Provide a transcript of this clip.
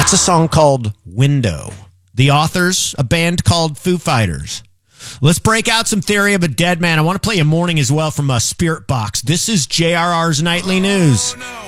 That's a song called Window. The authors, a band called Foo Fighters. Let's break out some Theory of a Dead Man. I want to play a morning as well from Spirit Box. This is JRR's Nightly News. Oh, no.